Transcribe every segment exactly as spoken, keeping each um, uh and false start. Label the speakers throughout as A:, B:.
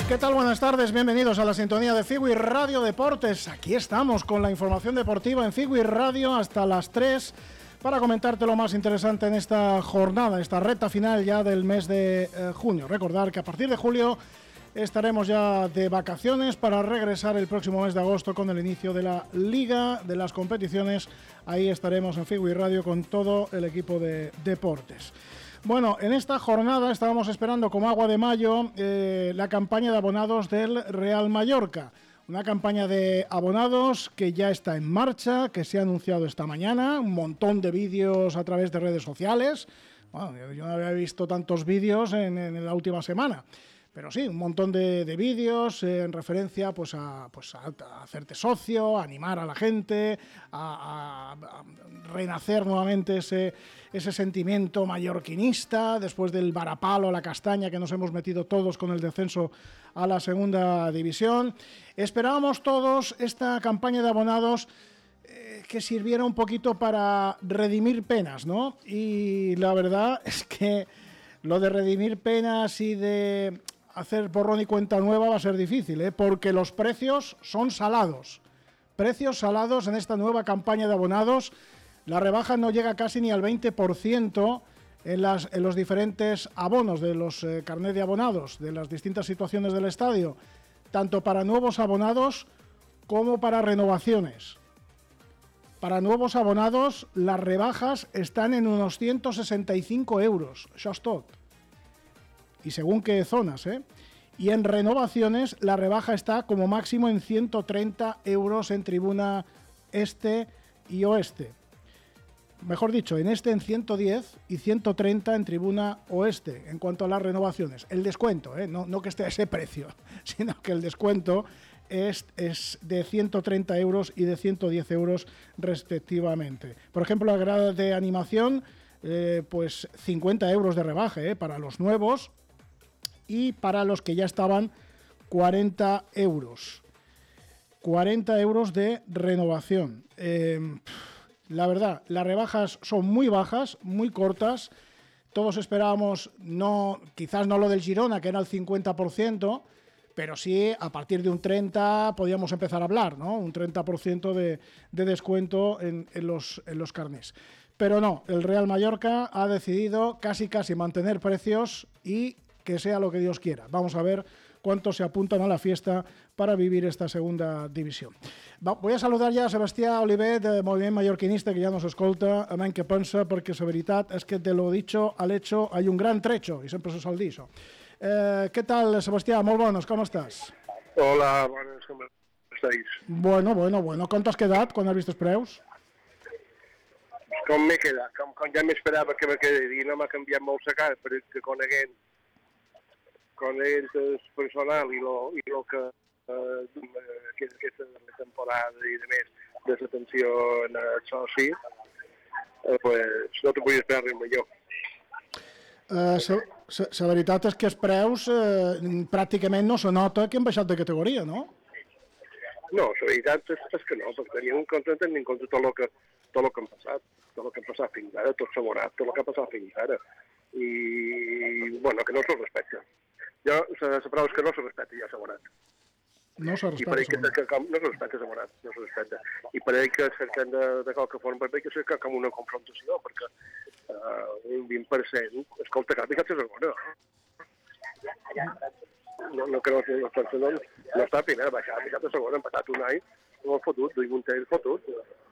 A: ¿Qué tal? Buenas tardes, bienvenidos a la sintonía de Figui Radio Deportes. Aquí estamos con la información deportiva en Figui Radio hasta las tres para comentarte lo más interesante en esta jornada, esta recta final ya del mes de eh, junio. Recordar que a partir de julio estaremos ya de vacaciones para regresar el próximo mes de agosto con el inicio de la Liga, de las competiciones. Ahí estaremos en Figui Radio con todo el equipo de deportes. Bueno, en esta jornada estábamos esperando como agua de mayo eh, la campaña de abonados del Real Mallorca. Una campaña de abonados que ya está en marcha, que se ha anunciado esta mañana, un montón de vídeos a través de redes sociales. Bueno, yo no había visto tantos vídeos en, en la última semana. Pero sí, un montón de, de vídeos eh, en referencia pues a, pues a, a hacerte socio, a animar a la gente, a, a, a renacer nuevamente ese, ese sentimiento mallorquinista después del varapalo, la castaña que nos hemos metido todos con el descenso a la segunda división. Esperábamos todos esta campaña de abonados eh, que sirviera un poquito para redimir penas, ¿no? Y la verdad es que lo de redimir penas y de hacer borrón y cuenta nueva va a ser difícil, ¿eh? Porque los precios son salados. Precios salados en esta nueva campaña de abonados. La rebaja no llega casi ni al veinte por ciento en, las, en los diferentes abonos de los eh, carnets de abonados, de las distintas situaciones del estadio, tanto para nuevos abonados como para renovaciones. Para nuevos abonados, las rebajas están en unos ciento sesenta y cinco euros. Això és tot. Y según qué zonas, ¿eh? Y en renovaciones la rebaja está como máximo en ciento treinta euros en tribuna este y oeste. Mejor dicho, en este en ciento diez y ciento treinta en tribuna oeste en cuanto a las renovaciones. El descuento, ¿eh? no, no que esté a ese precio, sino que el descuento es, es de ciento treinta euros y de ciento diez euros respectivamente. Por ejemplo, la grada de animación, eh, pues cincuenta euros de rebaja ¿eh? para los nuevos. Y para los que ya estaban, cuarenta euros. cuarenta euros de renovación. Eh, la verdad, las rebajas son muy bajas, muy cortas. Todos esperábamos, no, quizás no lo del Girona, que era el cincuenta por ciento, pero sí, a partir de un treinta por ciento podíamos empezar a hablar, ¿no? Un treinta por ciento de, de descuento en, en, los, en los carnés. Pero no, el Real Mallorca ha decidido casi casi mantener precios y que sea lo que Dios quiera. Vamos a ver cuántos se apuntan a la fiesta para vivir esta segunda división. Va, voy a saludar ja a Sebastià Oliver, de Moviment Mallorquinista, que ja nos escolta, a men que pensa, perquè la veritat és que de lo dicho al hecho hay un gran trecho, i sempre se sol dir això. Eh, què tal, Sebastià? Molt bones, com estàs?
B: Hola, bones, com estàs?
A: Bueno, bueno, bueno. Com t'has quedat quan has vist els preus?
B: Com m'he quedat? Com, com ja m'esperava que me quedés, i no m'ha canviat molt la cara, perquè coneguent coneguent el personal i lo, i lo que eh, aquesta, aquesta temporada i de més de l'atenció en el soci, eh, pues no te podia esperar res millor.
A: Uh, la veritat és que els preus eh, pràcticament no se nota que han baixat de categoria, no?
B: No, la veritat és, és que no, perquè teníem en compte, tenim en compte tot el que, tot el que han passat, tot el que ha passat fins ara, tot s'ha morat, tot el que ha passat fins ara, i, bueno, que no se'l respecta. Jo, la prova és que no se respecta, ja s'ha morat.
A: No se respecta,
B: I que, que, que, no se respecta, s'ha morat, no se respecta. I per ell que cerquem de, de qualque forma, per que és com una confrontació, perquè uh, un vint per cent, escolta, cap i cap és segona, no? No, que no, no, no, no està a primera, baixat, baixat a segona, han passat un any, no ha fotut, Lluís Montell ha fotut.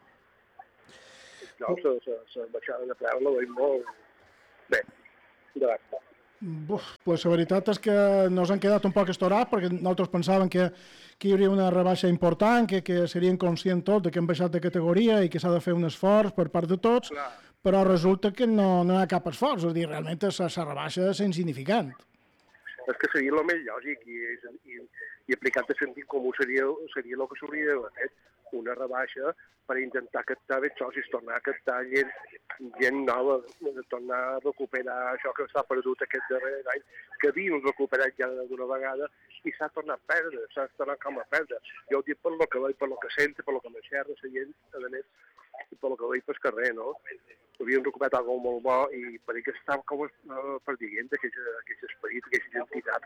B: No, la baixada de preu la veiem molt bé, de l'estat.
A: Buf, pues la veritat és que nos han quedat un poc estorats perquè nosaltres pensàvem que, que hi hauria una rebaixa important, que, que serien conscients tots de que han baixat de categoria i que s'ha de fer un esforç per part de tots, clar. Però resulta que no, no hi ha cap esforç, és a dir, realment la rebaixa és insignificant.
B: És que seria el més lògic i, i, i aplicat de sentit comú seria, seria el que s'hauria d'haver fet, una rebaixa per intentar captar més socis, tornar a captar gent, gent nova, tornar a recuperar això que s'ha perdut aquest darrer any, que havíem recuperat ja d'una vegada i s'ha tornat a perdre, s'ha tornat com a perdre. Jo ho dic per lo que veig, per lo que sento, per lo que m'enxerra la gent, a més, i per lo que veig pel carrer, no? Havíem recuperat alguna molt bo i per que estava com uh, perdient aquest, aquest esperit, aquesta identitat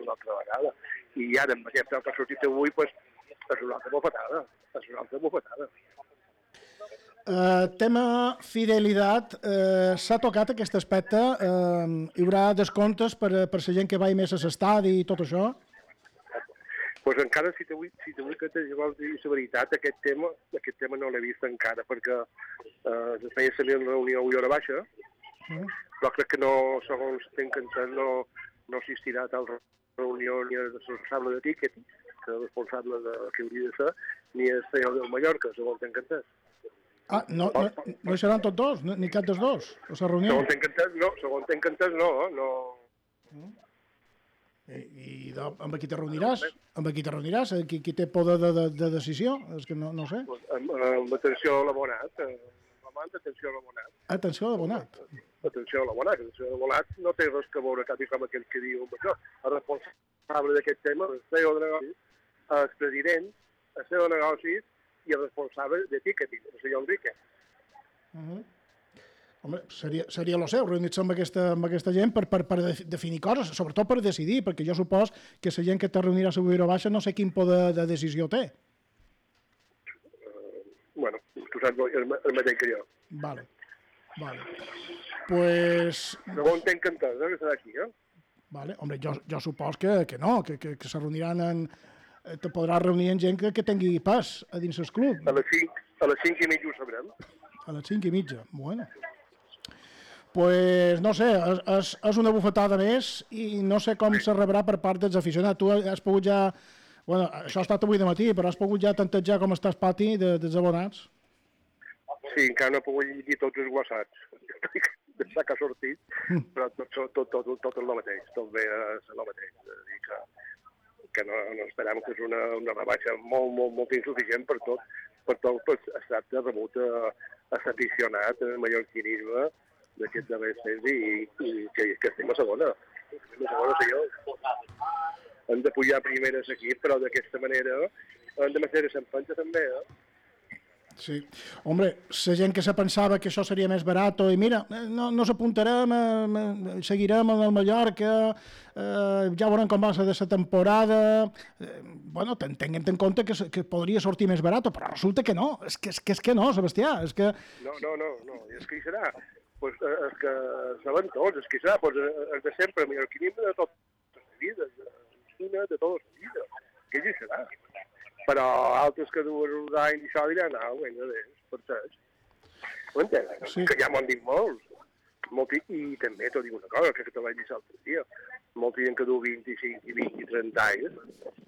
B: una altra vegada. I ara, amb aquest preu que ha sortit avui, pues, és una altra bofetada. És una altra bofetada.
A: Uh, tema fidelitat, uh, s'ha tocat aquest aspecte, uh, hi haurà descomptes per, per la gent que va més a l'estadi i tot això?
B: Pues encara, si t'ho vull, si t'ho vull que te vols dir la veritat, aquest tema, aquest tema no l'he vist encara, perquè eh, es feia salir en reunió avui a hora baixa, mm. però crec que no, segons tenc entès, no, no assistirà a tal reunió ni el responsable de tiquet, que el responsable de que hauria de ser, ni el senyor del Mallorca, segons tenc entès.
A: Ah, no, no, no hi seran tots dos, ni cap dels dos, a la reunió?
B: Segons tenc entès, no, segons tenc entès, no, no.
A: Mm. I, i de, amb qui te reuniràs? Amb qui te reuniràs? Qui, qui té poder de, de, de decisió? És que no, no sé.
B: Pues, amb, amb atenció a l'abonat. Amb atenció a l'abonat.
A: Atenció a l'abonat.
B: Atenció a l'abonat. Atenció a l'abonat no té res que veure cap i com aquell que diu això. El responsable d'aquest tema, el C E O de negocis, el president, el C E O de negocis i el responsable de ticketing, el senyor Enrique.
A: Uh -huh. Home, seria, seria el seu, reunir-se amb aquesta, amb aquesta gent per, per, per definir coses, sobretot per decidir, perquè jo supos que la gent que te reunirà a la Boira Baixa no sé quin poder de decisió té.
B: Uh, bueno, tu saps el, el mateix que jo.
A: Vale, vale. Pues...
B: Segon t'he encantat, eh, que serà aquí, eh?
A: Vale, home, jo, jo supos que, que no, que, que, que se reuniran en... te podràs reunir amb gent que, que tingui pas a dins el club.
B: A les cinc, a les cinc i mitja ho sabrem.
A: A les cinc i mitja, bueno. Pues no sé, és, és, és una bufetada més i no sé com se rebrà per part dels aficionats. Tu has pogut ja, bueno, això ha estat avui de matí, però has pogut ja tantejar com està el pati de, dels abonats?
B: Sí, encara no he pogut llegir tots els whatsaps. Està que ha sortit, mm. però tot, tot, tot, tot és el mateix, tot bé és el mateix. És a dir, que, que no, no esperem que és una, una rebaixa molt, molt, molt insuficient per tot, per tot per estat rebut a, a l'aficionat, al mallorquinisme, d'aquests darrers temps i, i que, que estem a segona. Estem a segona, senyor. Hem de pujar primer a l'equip, però d'aquesta manera hem de mantenir l'empanxa també, eh?
A: Sí. Hombre, la gent que se pensava que això seria més barat i mira, no, no s'apuntarem, eh, seguirem en el Mallorca, eh, ja veurem com va ser de la temporada... Eh, bueno, tinguem en compte que, que podria sortir més barat, però resulta que no, és que és que, és que no, Sebastià, és que...
B: No, no, no, no, és que hi serà. Pues, eh, és que saben tots, és que serà, pues, és de sempre, el mallorquinisme de tota la vida, de, de tota la vida, que hi serà. Però altres que duen uns anys i això diran, ah, bueno, és, per saps. Ho entenen? Sí. Que ja m'ho han dit molts. Molt, I també t'ho dic una cosa, que te vaig dir l'altre dia. Molta gent que du vint-i-cinc i vint i trenta anys.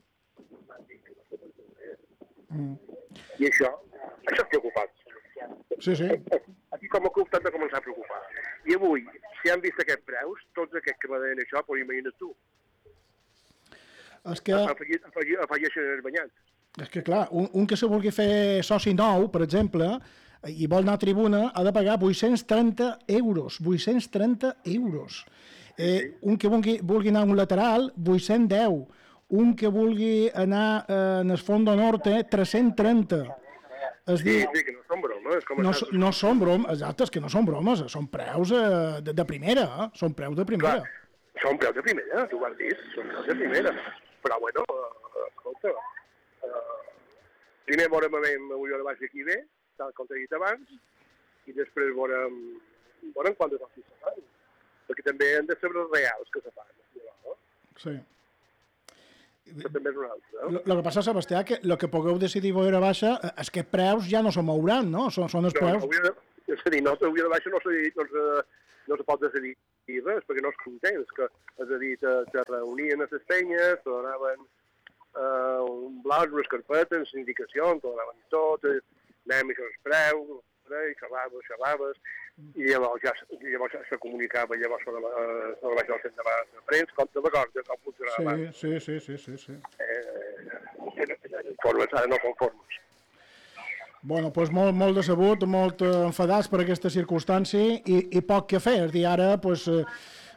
B: Mm. I això, això és preocupant.
A: Sí, sí.
B: Aquí com a club t'han de començar a preocupar. I avui, si han vist aquests preus, tots aquests que me deien això, però imagina't tu.
A: És que...
B: Afegeixen els banyats.
A: És que, clar, un, un que se vulgui fer soci nou, per exemple, i vol anar a tribuna, ha de pagar vuit-cents trenta euros. vuit-cents trenta euros. Eh, un que vulgui, vulgui anar a un lateral, vuit-cents deu. Un que vulgui anar eh, en el Fondo Norte, tres-cents trenta. Es
B: sí,
A: diu...
B: sí, que no són bromes. Com
A: no, no són bromes, exacte, és que no són bromes, són preus eh, de, de primera, eh? Són preus de primera.
B: Clar, són preus de primera, tu ho has dit, són preus de primera. Però, bueno, uh, escolta, uh, primer veurem a veure avui a la base aquí bé, tal com t'he dit abans, i després veurem, veurem quan de socis se fan. Perquè també hem de saber els reals que se fan. No?
A: Sí.
B: Això també és una altra. No?
A: El que passa, Sebastià, que el que pugueu decidir a Boira Baixa és que preus ja no se mouran, no? Són, són els
B: no,
A: preus...
B: No, és a dir, no, a Boira Baixa no se, no, se, no se pot decidir res, perquè no es contents, que, és a dir, te, te reunien a les penyes, te donaven uh, un blau, unes carpetes, indicacions, te donaven tot, anem a els preus, xerraves, xerraves, i llavors ja llavors ja se comunicava llavors sobre la, sobre la baixa de la premsa, com te recordes com funcionava.
A: Sí, sí, sí, sí, sí.
B: Eh, conformes, ara no conformes.
A: Bueno, doncs molt, molt decebut, molt enfadats per aquesta circumstància i, i poc que fer. És a dir, ara, doncs,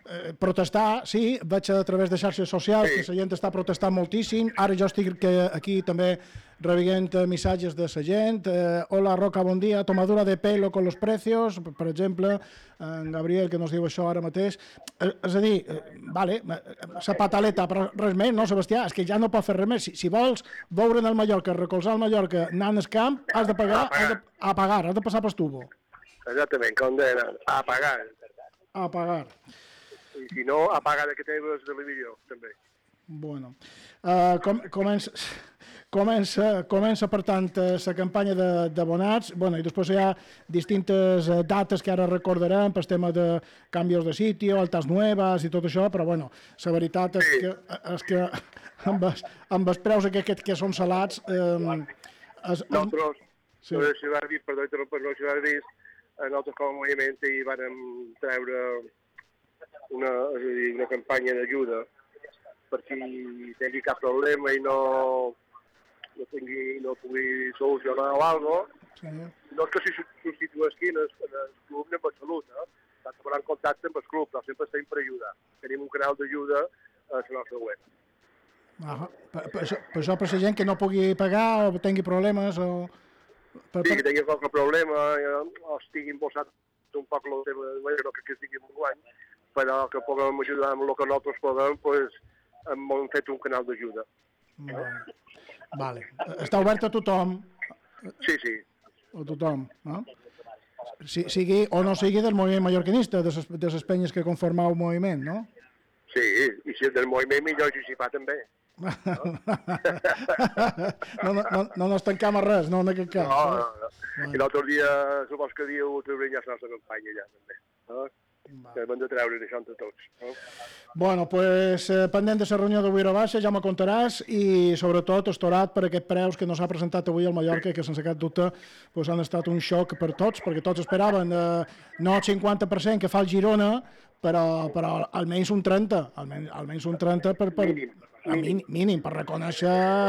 A: eh, protestar, sí, veig a través de xarxes socials sí. que la gent està protestant moltíssim. Ara jo estic que aquí també rebent missatges de la gent. Eh, Hola, Roca, bon dia. Tomadura de pelo con los precios. Per exemple, en Gabriel, que nos diu això ara mateix. Eh, és a dir, eh, vale, la pataleta, però res més, no, Sebastià? És que ja no pot fer res més. Si, si vols veure en el Mallorca, recolzar el Mallorca, anant al camp, has de pagar, has de, a pagar, has de passar per tubo.
B: Exactament, condena, a pagar.
A: A pagar.
B: I si no, a pagar de que teves de televisió, també.
A: Bueno, uh, com, comença, comença, comença, per tant, la campanya d'abonats, bueno, i després hi ha distintes dates que ara recordarem, per tema de canvis de sitio, altas nuevas i tot això, però, bueno, la veritat és que, és que amb, els, amb els preus que, que, que són salats... Eh, es,
B: Nosaltres,
A: sí.
B: no sé si vas vist, perdó, no sé si vas vist, nosaltres com a moviment hi vam treure una, és a dir, una campanya d'ajuda per qui tingui cap problema i no, no, tingui, no pugui solucionar o alguna cosa. Sí. No és que si substitueixi en el, en el club ni amb la salut, eh? S'ha de posar en contacte amb el club, però sempre estem per ajudar. Tenim un canal d'ajuda a la nostra web.
A: Ah, per, per, això, per això per la gent que no pugui pagar o tingui problemes o...
B: Per, per... Sí, que tingui qualque problema o estigui impulsat un poc el tema de no que, que estigui molt guany, però que puguem ajudar amb el que nosaltres podem, pues, hem fet un canal d'ajuda.
A: Vale. Vale. Està obert a tothom?
B: Sí, sí.
A: A tothom, no? Si, sigui o no sigui del moviment mallorquinista, de les, de les penyes que conformau moviment, no?
B: Sí, i si és del moviment millor participar també. No?
A: no, no, no, no ens tancam a res, no en aquest cas.
B: No, no, no. Vale. I l'altre dia, supos que diu, traurem ja la nostra campanya ja, també. No? Vale. Que hem de treure això entre tots. No?
A: Bueno, pues, eh, pendent de la reunió d'avui a baixa, ja me contaràs, i sobretot estorat per aquests preus que no s'ha presentat avui al Mallorca, sí. que sense cap dubte pues, han estat un xoc per tots, perquè tots esperaven eh, no el cinquanta per cent que fa el Girona, però, però almenys un trenta, almenys, almenys un trenta per, per, mínim, mínim. mínim per reconèixer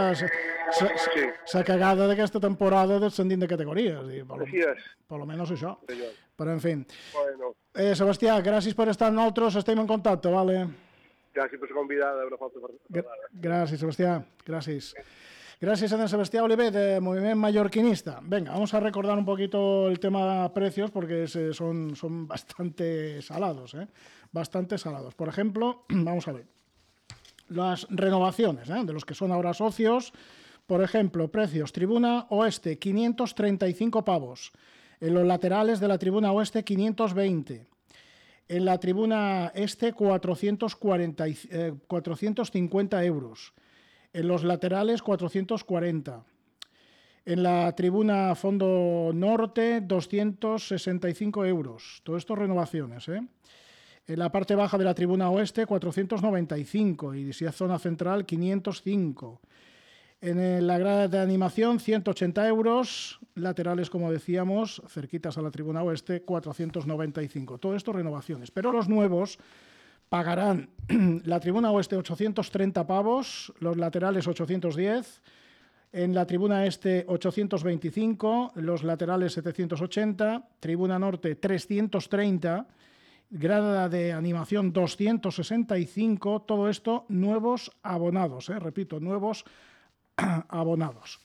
A: la cagada d'aquesta temporada descendint de categories. Així és. Per almenys això. Però, en fi.
B: Bueno.
A: Eh, Sebastià, gràcies per estar amb nosaltres, estem en contacte, vale?
B: Gràcies per ser convidada, una falta per...
A: Gràcies, Sebastià, gràcies. Gracias a Sebastián Oliver de Movimiento Mallorquinista. Venga, vamos a recordar un poquito el tema de precios porque es, son, son bastante salados, ¿eh? Bastante salados. Por ejemplo, vamos a ver, las renovaciones, ¿eh? De los que son ahora socios. Por ejemplo, precios, Tribuna Oeste, quinientos treinta y cinco pavos. En los laterales de la Tribuna Oeste, quinientos veinte. En la Tribuna Este, cuatrocientos cuarenta, eh, cuatrocientos cincuenta euros. En los laterales, cuatrocientos cuarenta. En la tribuna Fondo Norte, doscientos sesenta y cinco euros. Todo esto renovaciones, ¿eh? En la parte baja de la tribuna Oeste, cuatrocientos noventa y cinco. Y si es zona central, quinientos cinco. En la grada de animación, ciento ochenta euros. Laterales, como decíamos, cerquitas a la tribuna Oeste, cuatrocientos noventa y cinco. Todo esto renovaciones. Pero los nuevos pagarán la tribuna Oeste ochocientos treinta pavos, los laterales ochocientos diez, en la tribuna Este ochocientos veinticinco, los laterales setecientos ochenta, tribuna Norte trescientos treinta, grada de animación doscientos sesenta y cinco, todo esto nuevos abonados, ¿eh? Repito, nuevos abonados.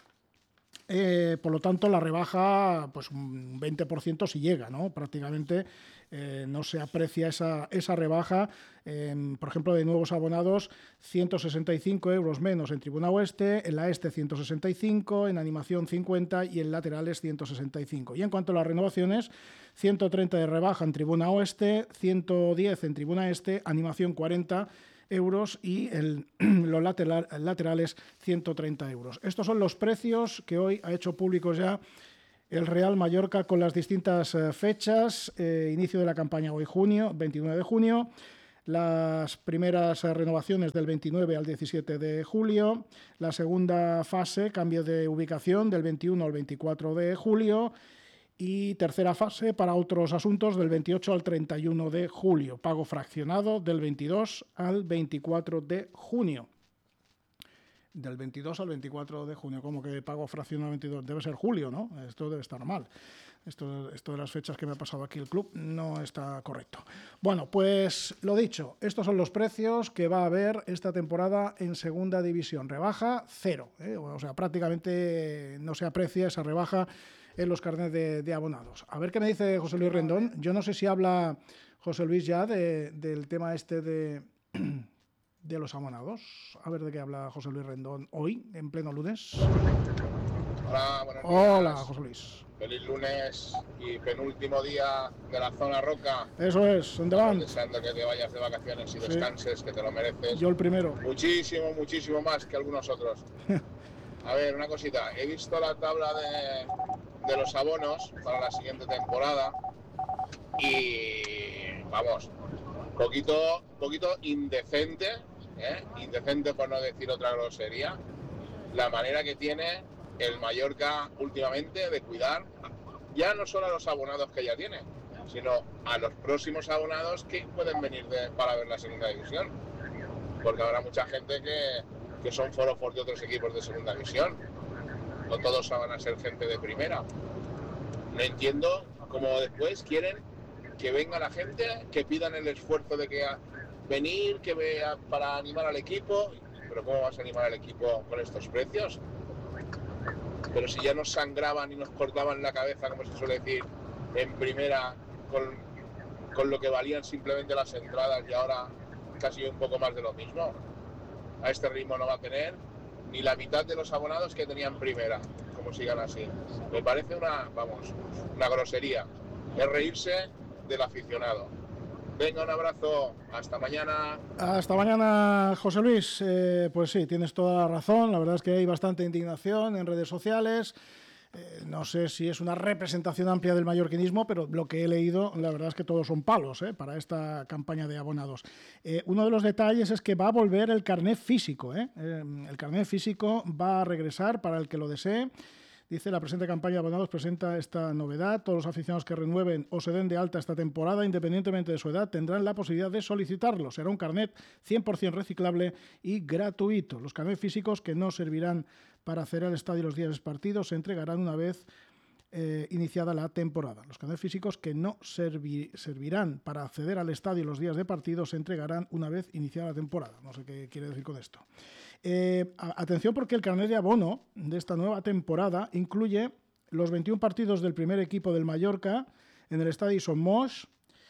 A: Eh, por lo tanto, la rebaja, pues un veinte por ciento si llega, ¿no? Prácticamente eh, no se aprecia esa, esa rebaja. Eh, por ejemplo, de nuevos abonados, ciento sesenta y cinco euros menos en Tribuna Oeste, en la Este ciento sesenta y cinco, en Animación cincuenta y en Laterales ciento sesenta y cinco. Y en cuanto a las renovaciones, ciento treinta de rebaja en Tribuna Oeste, ciento diez en Tribuna Este, Animación cuarenta euros y el, los lateral, laterales ciento treinta euros. Estos son los precios que hoy ha hecho públicos ya el Real Mallorca con las distintas eh, fechas. Eh, inicio de la campaña hoy junio, veintinueve de junio. Las primeras eh, renovaciones del veintinueve al diecisiete de julio. La segunda fase, cambio de ubicación, del veintiuno al veinticuatro de julio. Y tercera fase para otros asuntos del veintiocho al treinta y uno de julio. Pago fraccionado del veintidós al veinticuatro de junio. Del veintidós al veinticuatro de junio, como que pago fraccionado veintidós, debe ser julio, ¿no? Esto debe estar mal. Esto, esto de las fechas que me ha pasado aquí el club no está correcto. Bueno, pues lo dicho, estos son los precios que va a haber esta temporada en segunda división. Rebaja cero, ¿eh? O sea, prácticamente no se aprecia esa rebaja en los carnets de, de abonados. A ver qué me dice José Luis Rendón. Yo no sé si habla José Luis ya de, del tema este de... de los abonados. A ver de qué habla José Luis Rendón hoy, en pleno lunes.
C: Hola, buenos días.
A: Hola, José Luis.
C: Feliz lunes y penúltimo día de la zona roca.
A: Eso es, ¿dónde van?
C: Deseando que te vayas de vacaciones y sí. descanses, que te lo mereces.
A: Yo el primero.
C: Muchísimo, muchísimo más que algunos otros. A ver, una cosita. He visto la tabla de, de los abonos para la siguiente temporada y, vamos, poquito, poquito indecente, ¿eh? indecente por no decir otra grosería, la manera que tiene el Mallorca últimamente de cuidar ya no solo a los abonados que ya tiene, sino a los próximos abonados que pueden venir de, para ver la segunda división, porque habrá mucha gente que, que son forofos de otros equipos de segunda división, no todos van a ser gente de primera. No entiendo cómo después quieren que venga la gente, que pidan el esfuerzo de que a venir, que vea para animar al equipo. Pero ¿cómo vas a animar al equipo con estos precios? Pero si ya nos sangraban y nos cortaban la cabeza, como se suele decir, en primera, con, con lo que valían simplemente las entradas y ahora casi un poco más de lo mismo. A este ritmo no va a tener ni la mitad de los abonados que tenían primera, como sigan así. Me parece una, vamos, una grosería. Es reírse del aficionado. Venga, un abrazo, hasta mañana.
A: Hasta mañana, José Luis. Eh, pues sí, tienes toda la razón. La verdad es que hay bastante indignación en redes sociales. Eh, no sé si es una representación amplia del mallorquinismo, pero lo que he leído, la verdad es que todos son palos eh, para esta campaña de abonados. Eh, uno de los detalles es que va a volver el carnet físico. Eh. Eh, el carnet físico va a regresar para el que lo desee. Dice, la presente campaña de abonados presenta esta novedad. Todos los aficionados que renueven o se den de alta esta temporada, independientemente de su edad, tendrán la posibilidad de solicitarlo. Será un carnet cien por ciento reciclable y gratuito. Los carnets físicos que no servirán para acceder al estadio los días de partidos se entregarán una vez eh, iniciada la temporada. Los carnets físicos que no servi- servirán para acceder al estadio los días de partidos se entregarán una vez iniciada la temporada. No sé qué quiere decir con esto. Eh, atención porque el carnet de abono de esta nueva temporada incluye los veintiún partidos del primer equipo del Mallorca en el Estadio Son Moix,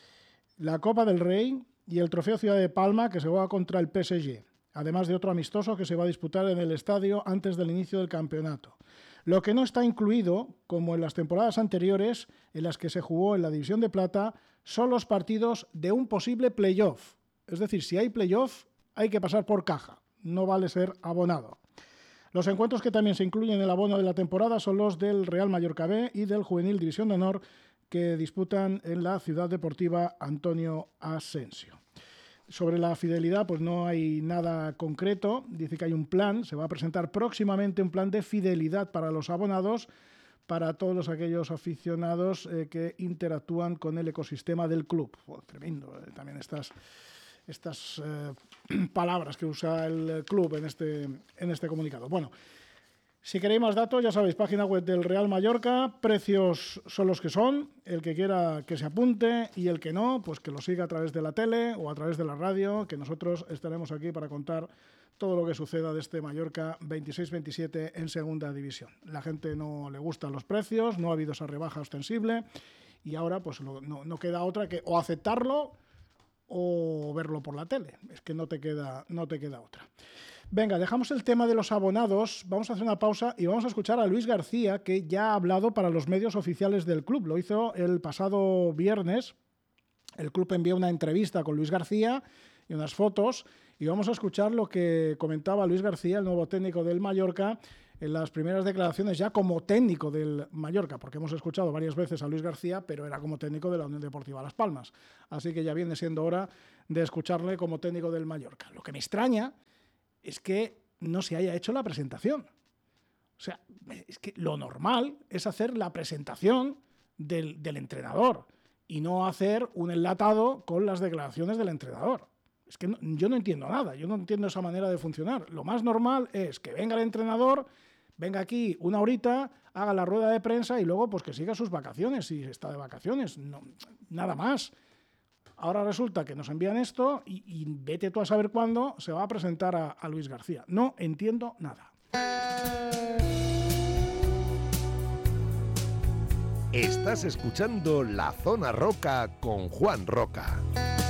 A: la Copa del Rey y el Trofeo Ciudad de Palma que se juega contra el P S G, además de otro amistoso que se va a disputar en el estadio antes del inicio del campeonato. Lo que no está incluido, como en las temporadas anteriores en las que se jugó en la División de Plata, son los partidos de un posible playoff. Es decir, si hay playoff hay que pasar por caja. No vale ser abonado. Los encuentros que también se incluyen en el abono de la temporada son los del Real Mallorca B y del Juvenil División de Honor que disputan en la Ciudad Deportiva Antonio Asensio. Sobre la fidelidad, pues no hay nada concreto. Dice que hay un plan, se va a presentar próximamente un plan de fidelidad para los abonados, para todos aquellos aficionados eh, que interactúan con el ecosistema del club. Oh, tremendo, eh, también estas... estas eh, palabras que usa el club en este, en este comunicado. Bueno, si queréis más datos, ya sabéis, página web del Real Mallorca, precios son los que son, el que quiera que se apunte y el que no, pues que lo siga a través de la tele o a través de la radio, que nosotros estaremos aquí para contar todo lo que suceda de este Mallorca veintiséis veintisiete en segunda división. La gente no le gustan los precios, no ha habido esa rebaja ostensible y ahora pues no, no queda otra que o aceptarlo o verlo por la tele. Es que no te queda, no te queda otra. Venga, dejamos el tema de los abonados, vamos a hacer una pausa y vamos a escuchar a Luis García, que ya ha hablado para los medios oficiales del club. Lo hizo el pasado viernes. El club envió una entrevista con Luis García y unas fotos, y vamos a escuchar lo que comentaba Luis García, el nuevo técnico del Mallorca, en las primeras declaraciones ya como técnico del Mallorca, porque hemos escuchado varias veces a Luis García, pero era como técnico de la Unión Deportiva Las Palmas. Así que ya viene siendo hora de escucharle como técnico del Mallorca. Lo que me extraña es que no se haya hecho la presentación. O sea, es que lo normal es hacer la presentación del, del entrenador y no hacer un enlatado con las declaraciones del entrenador. Es que no, yo no entiendo nada, yo no entiendo esa manera de funcionar. Lo más normal es que venga el entrenador, venga aquí una horita, haga la rueda de prensa y luego pues que siga sus vacaciones, si está de vacaciones, no, nada más. Ahora resulta que nos envían esto y, y vete tú a saber cuándo se va a presentar a, a Luis García. No entiendo nada.
D: Estás escuchando La Zona Roca con Juan Roca.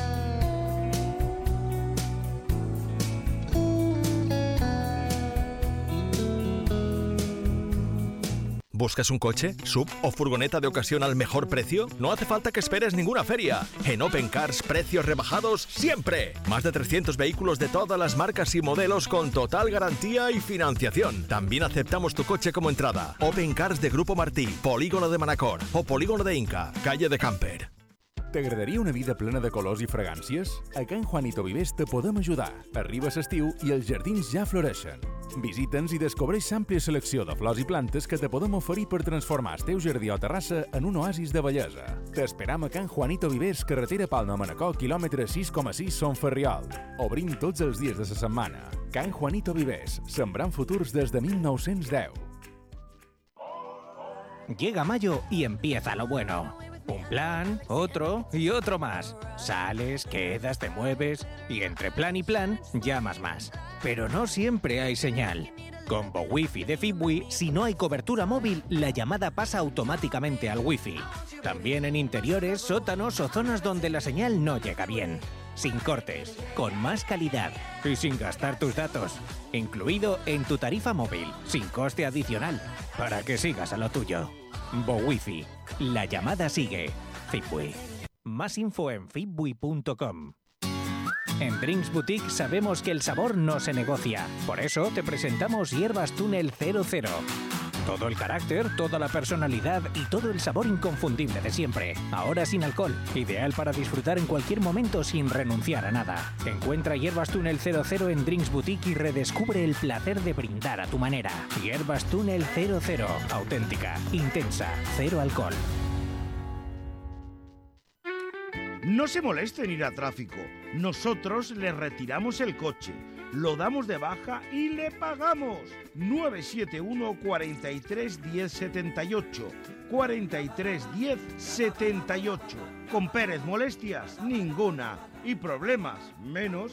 E: ¿Buscas un coche, sub o furgoneta de ocasión al mejor precio? No hace falta que esperes ninguna feria. En Open Cars, precios rebajados siempre. Más de trescientos vehículos de todas las marcas y modelos con total garantía y financiación. También aceptamos tu coche como entrada. Open Cars de Grupo Martí, Polígono de Manacor o Polígono de Inca, calle de Camper.
F: T'agradaria una vida plena de colors i fragàncies? A Can Juanito Vivers te podem ajudar. Arriba l'estiu i els jardins ja floreixen. Visita'ns i descobreix l'àmplia selecció de flors i plantes que te podem oferir per transformar el teu jardí o terrassa en un oasis de bellesa. T'esperam a Can Juanito Vivers, carretera Palma Manacor, quilòmetre sis coma sis, Son Ferriol. Obrim tots els dies de la setmana. Can Juanito Vivers, sembrant futurs des de mil nou-cents deu.
G: Llega mayo y empieza lo bueno. Un plan, otro y otro más. Sales, quedas, te mueves y entre plan y plan llamas más. Pero no siempre hay señal. Con BoWiFi de Fibwi, si no hay cobertura móvil, la llamada pasa automáticamente al Wi-Fi. También en interiores, sótanos o zonas donde la señal no llega bien. Sin cortes, con más calidad y sin gastar tus datos. Incluido en tu tarifa móvil, sin coste adicional, para que sigas a lo tuyo. BoWiFi. La llamada sigue. Fibwi. Más info en fibwi punto com. En Drinks Boutique sabemos que el sabor no se negocia. Por eso te presentamos Hierbas Túnel cero cero. Todo el carácter, toda la personalidad y todo el sabor inconfundible de siempre. Ahora sin alcohol. Ideal para disfrutar en cualquier momento sin renunciar a nada. Encuentra Hierbas Túnel cero cero en Drinks Boutique y redescubre el placer de brindar a tu manera. Hierbas Túnel cero cero. Auténtica, intensa, cero alcohol.
H: No se moleste en ir a tráfico. Nosotros le retiramos el coche, lo damos de baja y le pagamos. nueve siete uno, cuatro tres, diez, setenta y ocho. cuatro tres, diez, setenta y ocho. Con Pérez molestias, ninguna. Y problemas, menos.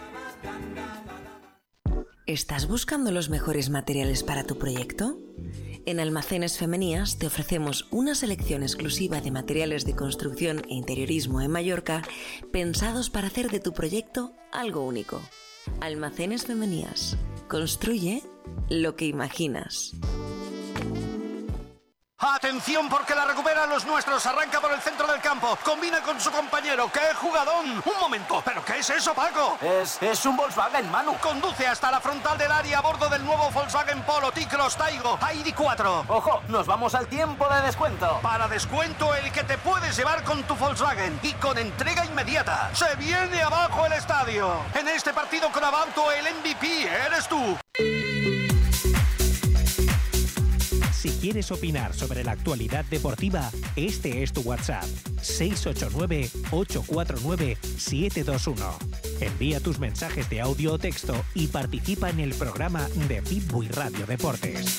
I: ¿Estás buscando los mejores materiales para tu proyecto? En Almacenes Femenías te ofrecemos una selección exclusiva de materiales de construcción e interiorismo en Mallorca pensados para hacer de tu proyecto algo único. Almacenes Femenías. Construye lo que imaginas.
J: ¡Atención porque la recuperan los nuestros! Arranca por el centro del campo, combina con su compañero. ¡Qué jugadón! ¡Un momento! ¿Pero qué es eso, Paco?
K: Es, es un Volkswagen, Manu.
J: Conduce hasta la frontal del área a bordo del nuevo Volkswagen Polo T-Cross Taigo I D cuatro.
K: ¡Ojo! Nos vamos al tiempo de descuento.
J: Para descuento el que te puedes llevar con tu Volkswagen y con entrega inmediata. ¡Se viene abajo el estadio! En este partido con Abauto el M V P eres tú.
G: Si quieres opinar sobre la actualidad deportiva, este es tu WhatsApp: seis ocho nueve, ocho cuatro nueve, siete dos uno. Envía tus mensajes de audio o texto y participa en el programa de Fibwi Radio Deportes.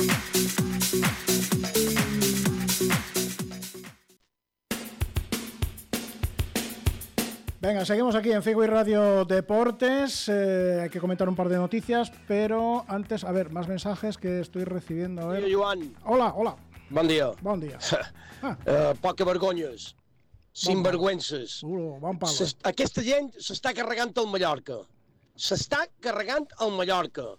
A: Venga, seguimos aquí en Fibwi Radio Deportes. Eh, hay que comentar un par de noticias, pero antes, a ver, más mensajes que estoy recibiendo. A ver.
L: Hola, Joan.
A: Hola, hola.
L: Bon dia.
A: Bon dia.
L: Ah. Uh, poca vergonyes. Sinvergüences.
A: Uh, bon palo.
L: Aquesta gent s'està carregant el Mallorca. S'està carregant el Mallorca.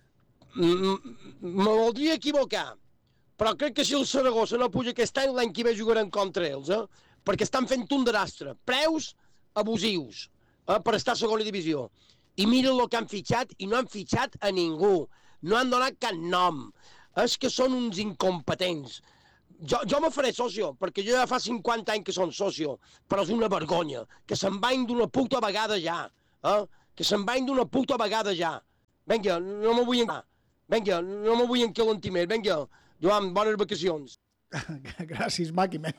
L: Me voldria equivocar, però crec que si el Saragossa no puja aquest any, l'any que ve jugaran contra ells, eh? Perquè estan fent un desastre. Preus abusius eh, per estar a segona divisió. I mira el que han fitxat i no han fitxat a ningú. No han donat cap nom. És que són uns incompetents. Jo, jo me faré socio, perquè jo ja fa cinquanta anys que som socio, però és una vergonya. Que se'n vagin d'una puta vegada ja. Eh? Que se'n vagin d'una puta vegada ja. Vinga, no me vull encalar. Vinga, no me vull encalentir més. Vinga, Joan, bones vacacions.
A: Gràcies, Maqui.